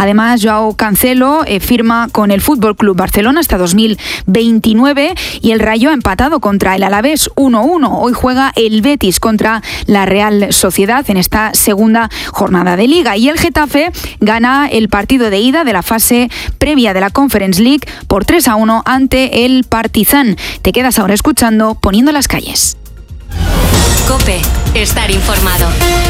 Además, Joao Cancelo firma con el Fútbol Club Barcelona hasta 2029 y el Rayo ha empatado contra el Alavés 1-1. Hoy juega el Betis contra la Real Sociedad en esta segunda jornada de Liga y el Getafe gana el partido de ida de la fase previa de la Conference League por 3-1 ante el Partizan. Te quedas ahora escuchando Poniendo las calles. COPE. Estar informado.